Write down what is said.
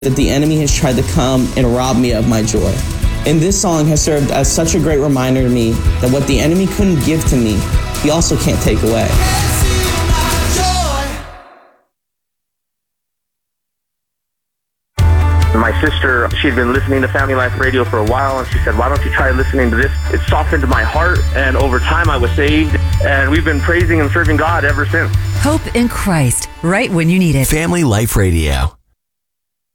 that the enemy has tried to come and rob me of my joy. And this song has served as such a great reminder to me that what the enemy couldn't give to me, he also can't take away. My sister, she had been listening to Family Life Radio for a while, and she said, why don't you try listening to this? It softened my heart, and over time I was saved, and we've been praising and serving God ever since. Hope in Christ, right when you need it. Family Life Radio.